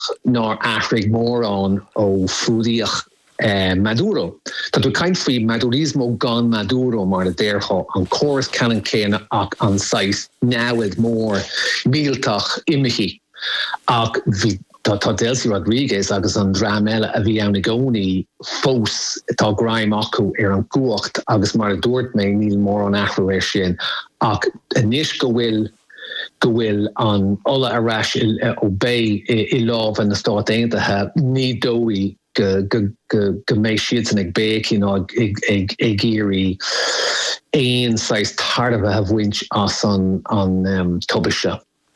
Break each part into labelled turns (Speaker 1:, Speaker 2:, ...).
Speaker 1: nor Afrig Moron o Fudiach Maduro. Dat we kind free Madurismo gan Maduro mar de derho an chorus canon kane an size now with more Miltach imichi vi Tá Delcy Rodriguez agus an dramela a bhí anna gcónaí fós tá graim acu an guacht agus mar a dúirt mé níl mór an athraéis sin ach anis go bhfuil an ola arás ó bé I lámh an na Stát Aontaithe ní dóí go méid siad ag bécin ag géirí éon sais tarda a bhaint as an tubaiste.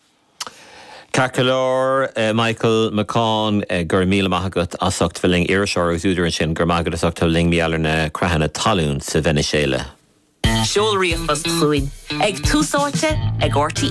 Speaker 2: Carcalor, Michael McCann, gur míle maithagat asacht bhfuil iiriseoir agus údar an sin gur maithagat asacht ling meallar na craithanna talún sa Venezuela.
Speaker 3: Seolraíochtas chuin ag túsáilte ag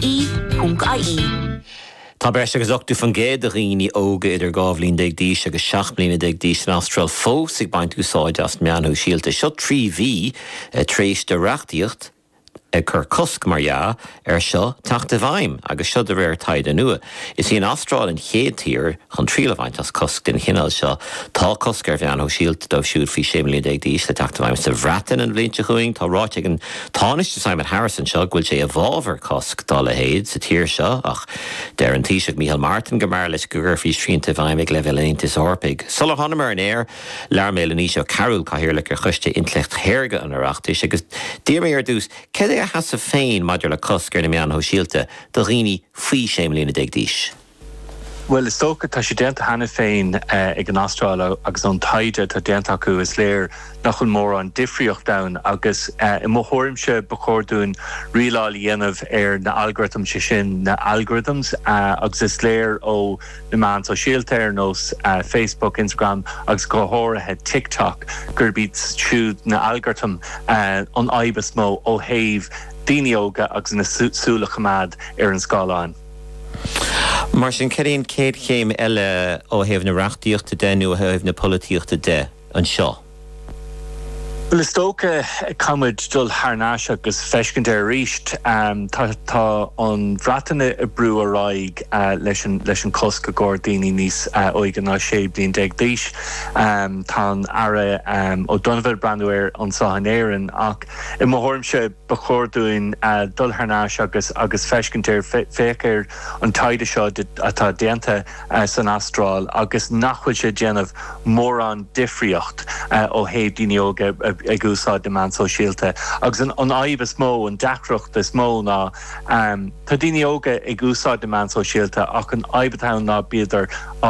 Speaker 3: RTE.ie.
Speaker 2: Tá breis agus 8 fan géad a rií óga idir gábhlín déag díos agus 7 blina déag díos an Astral fós ag baint úsáid as meanú síalta. Seo 3V tréis de reachtaíocht chur cosc mar seo tacht a bhaim agus seo de réir taid nua. Is í an Astráil an chéad tír chun tríle bhaint as cosc den chinál seo tá cosc ar bhean ó síalt do siúd fí 7 milliún déag díos le tacht a bhaim sa bhreatain an bblinte chuing tá ráit ag an táiste Simon Harrison seo ghfuil sé a bhábhar cosc dá le héad sa tír seo ach der an tíiseach Michael Martin go mar leis gur fí srínta bhaim ag le bheilíntas orpaig. Sulla hanamar an air lear mé le níos seo Carol caithir le gur chuiste intlecht héirge an arachtais agus dír mé ar dús cé has a féin maidir le cosc ar na meán ó síalta do rií faoi 7 milliún déag díos.
Speaker 4: Well, is tócha tá sé déanta hena féin ag an Astráil agus an taide tá déanta acu is léir nach chun mór an difriocht dain agus I mo thuirimse bechordún riáil dhéanamh ar na algoritm sin na algorithms agus is léir ó na meán ó síalta ar nós Facebook, Instagram agus go háirithe TikTok gur bíd siúd na algoritm an aibas mó ó thaobh daoine óga agus na súla chamad ar an scáláin.
Speaker 2: Mar sin ceíonn céad chéim eile ó thaobh na reachtaíochta de nó a thaobh na polítíochta de an seo.
Speaker 4: Well, is tócha cumid dul thnáise agus feiscint ar ríist tá an bhreatain a brú a ráig leis an cosca gcódaoine níos óige ná 7 bliain déag díos tá ara ó Donovan brandúir an Sahanéireann ach I mo thuirimse bechordúin dul thnáise agus feiscint ar fécir an taide seo atá déanta san Astráil agus nachfuil sé déanamh mór an difriocht ó thaobh daoine óga ag úsáid de meán ó síalta. Agus an aibas mó, an deachreacht is mó ná tá daoine óga ag úsáid de meán ó síalta ach an aibatán ná bíidir á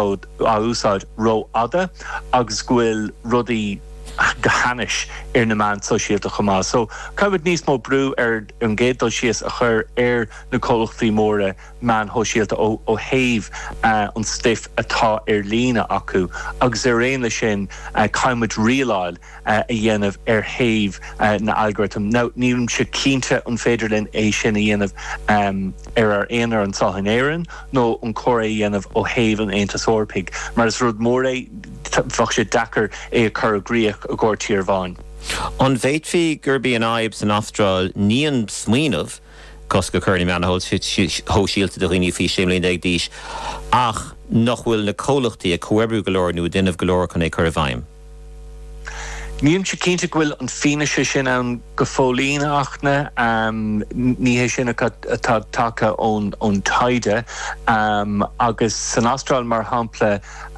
Speaker 4: úsáid ró ada agus ghuiil rudaí gahanis ar na meán ó síalta chumá. So cabhad níos mó brú ar an géaddul síos a chur ar na cólachtaí móra meán ó síalta ó thaobh an stiff atá ar lína acu agus ar réon sin caiimid rialáil a dhéanamh ar thaobh na algoritm. Now, nílim se cínte an féidirlinn é sin a dhéanamh ar éonar an Sahanéireann nó an chóir dhéanamh ó thaobh an Aontas Orpaig. Mar is rud mór fach sé dachar é a chur agríoch a gcóir tíor bhain.
Speaker 2: An bhéitfí gur bí an aibs an Astráil níon smaoinemh cosca chuirní meán ó síalta do rií fí 7 milliún déag díos ach nach bhfuil na cólachtaí a cuairbrú golóir nó duineh golóir chun é chur bhaim.
Speaker 4: Nílim se cínte bhfuil an fineise sin an go fólín achna ní hé sin atá take ón taide agus san Astráil mar hampla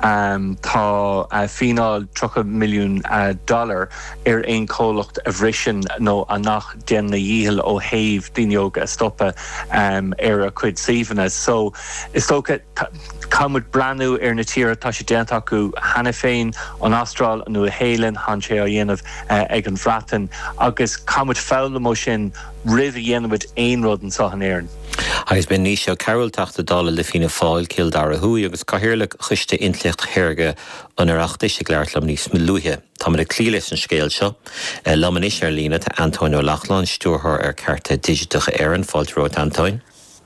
Speaker 4: tá fináil $3 milliún ar ein cólacht a bhrisin nó a nach déan na díhil ó thaobh daoine óga a stoppa ar a cuid síomhanna. So is tócha cumid breanú ar na tíre tá sé déanta acu hena féin an Astráil nó a héileann han sé a dhéanamh ag an bhreatain agus cumid fála mó sin rih dhéanamid aon rud an Sahanéireann.
Speaker 2: Agus ben níos seo Carol teachta dála le fína fáil cil dar a thuí agus caithirla chuiste intlecht chéirge an arachtais ag leirlam níos milúthe. Tá mar a clí leis an scéal seo lamanis ar lína tá Antonio Lachlan stúrthir ar carta digitacha éireann fáilteóid Antoin.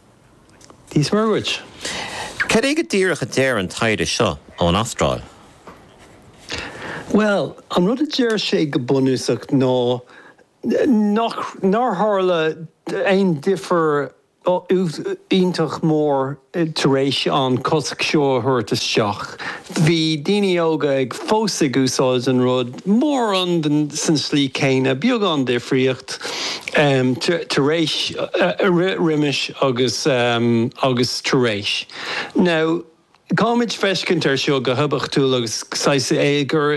Speaker 5: Dís marhuiid.
Speaker 2: Cad é go díreach a déir an taide seo ón Astráil?
Speaker 5: Well, an rud a déir sé go bunúsach ná hála ein differ ítach mór taréis an cosc seo thuirta seach. Bhí daoine óga ag fósaigh úsáid an rud mór an den san slí céine, beag an difriocht taréis riimiis agus taréis. Now, Cámid feiscint ar seo go hubacht tú agus saise égur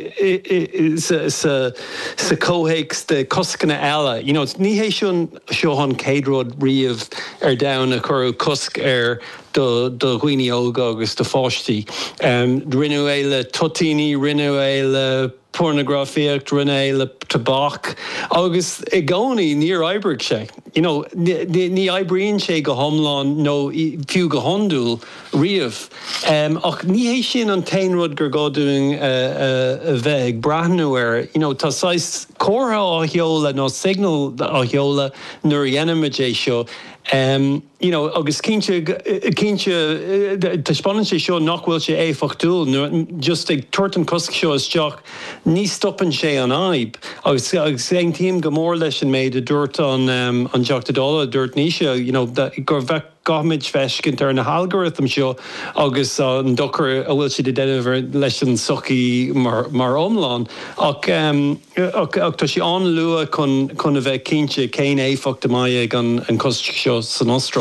Speaker 5: sa cóhéics de coscanna eile. Ní hééis seo an céadród riamh ar dain a chur cosc ar do ghuioine óga agus do fáistí. Rinne éile totíní, rinne éile pornografíocht, rinne éile tabach, agus I gcónaí níor oibrigh sé. Ní oibríonn sé go thomláin nó fiú go hondúil riamh. Ach ní hééis sin an tainrod gur gáúing a bheith ag breathnú ar. Tá sais cótha á sheola nó signal á sheola nuair dhéanamid é seo. Agus cínte táspáann sé seo nach bhfuil sé éfachtúil, just ag tuairt an cosc seo isteach, ní stoppann sé an aib. Agus éon tíim go mór leis an méid a dúirt an deachtadála dúirt níise, gur bheith gahamid feiscint ar na algorithm seo agus an dochar a bhfuil si de déanamh leis an sochaí mar omláin. Ach tá sí an lua chun a bheith cínte céin éfachta mai ag an cosc seo san Austrál.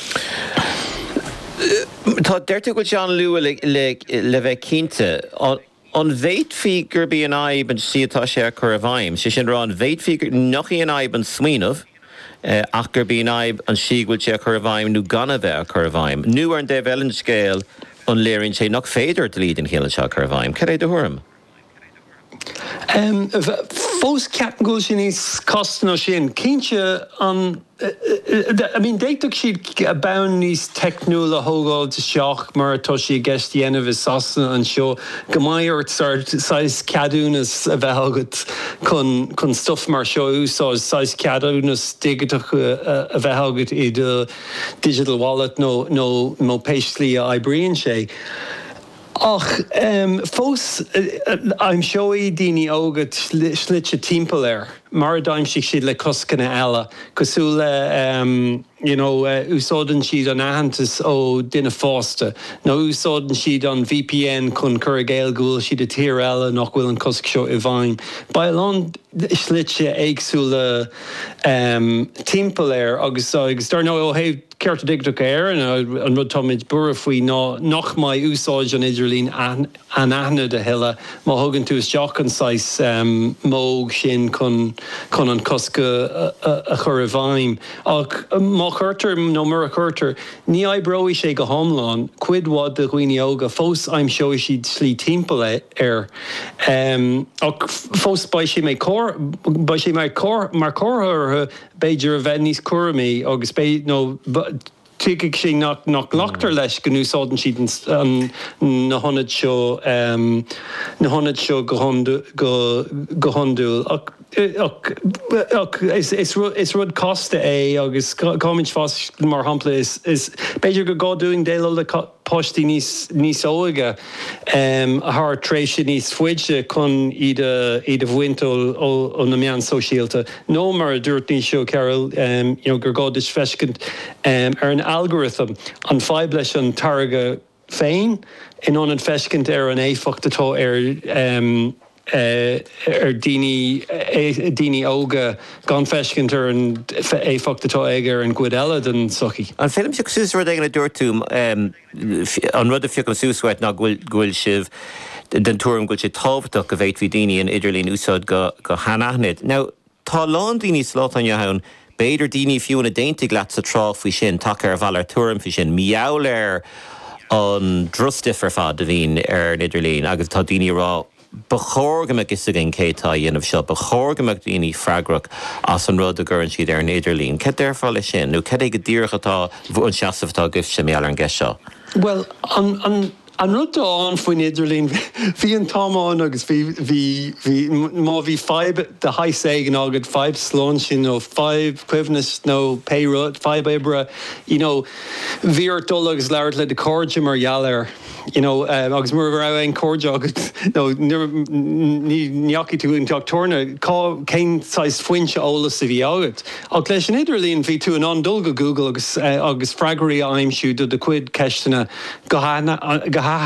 Speaker 2: Tá deirte go John Lua le bheith cínte an bhéit fi gur bí an aib an siatá sé ar chur a bhaim. Si sin rá an bhéit fi nach í an aib an smaoinemh ach gur bí an aib an siagúil sé chur a bhaim nó gana bheith a chur a bhaim. Nu ar an déh ellen scéal an léironn sé nach féidir de líd an chéile se chur a bhaim. Cad é do thuaim?
Speaker 5: Fós ceapan gúil sin níos costan ó sin. Cínte an déitach siad a beann níos technúla thógáil de seach mar atá sí gceist dhéanamh is sasna an seo go maiort sais ceadúnas a bheith agat chun stuff mar seo úsáid sais ceadúnas digiteach a bheith agat I do digital wallet nó paislí a oibríonn sé. Ach, fós I'm seoí daoine ógad slite timpeall air. Mar daimsigh siad le coscanna eile, cosúla úsáidann siad an aitheantas ó duine fásta, nó úsáidann siad an VPN chun cur a géal gúil siad a tír eile nach bhfuil an cosc seo I bhaim. Bailán slite éagsúla timpeall air agus dar nó ó héh ceart digach air an rud táid bura faoi nach mai úsáid an idirlín an aithne de heile má thugann tú isteach an sais móg sin chun an cosca a chur a bhaim. Ach má chuirtar nó mar a chuirtar, ní aibróí sé go thomláin, cuidhád de ghuioine óga, fós aim seo siad slí timpeall air. Ach fós ba sé mar cóthairtha beidir a bheith níos cuairimí agus tuigh sé nach leachtar leis go úsáidann siad na honnaid seo go hondúil. Is rud costa é agus cáid fás mar hampla is beidir go gáúing déile le postí níos óige ath trééis níos fuide chun iad a bhhaintil ó na meán sosiálta. nó mar a dúirt níos seo Carol gur gáis feiscint ar an algorithm an fáib leis an targa féin in an feiscint ar an éfachtatá ar daoine óga gan feiscint ar an éfachtatá aige ar an gcuid eile den sochaí.
Speaker 2: An film se sús rud ag na dúirtúm an rud a fiach an súshaid nach ghfuil sibh den túm ghfuil sé tábhaach go bhéit bhí daoine an idirlín úsáid go hanaithnead. Now, tá lán daoine slát an jahann beidir daoine fiúna déinte leat sa trá faoi sin take ar bhall ar túm faoi sin miaall ar an drustifar fad a bhín ar an idirlín agus tá daoine rá bechorgamach is agin cétá dhéanamh seo, bechorgamach daoine freigrach as an rud a gcurann siad ar an idirlín. Cad ar fáil sin, nó cad é go dtíorchatá bhú an seasamhtá gibh sem meall ar an gceis seo?
Speaker 5: Well, An rud an faoin Idirlín hí an támán agus hí five de haise an agad 5 slán sin nó 5 cuimhnas nó péród 5 ebre vír dul agus leir le de cordja mar jaller. Agus mar ra ein cordja agus níaki tú an teachtorna céin sais foiinse ólas sa bhí agad. Ag leis an Idirlín hí tú an andul go Google agus fragarí aimimsú do de cuid ceistena go